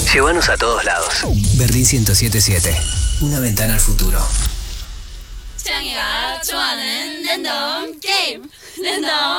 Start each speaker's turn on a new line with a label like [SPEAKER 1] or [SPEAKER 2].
[SPEAKER 1] Llévanos a todos lados. Berlín 107.7. Una ventana al futuro.
[SPEAKER 2] 창이가 좋아하는 랜덤 게임. 랜덤